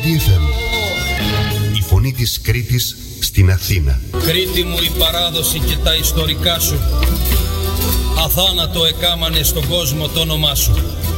DFM. Η φωνή της Κρήτης στην Αθήνα. Κρήτη μου, η παράδοση και τα ιστορικά σου αθάνατο εκάμανε στον κόσμο το όνομά σου.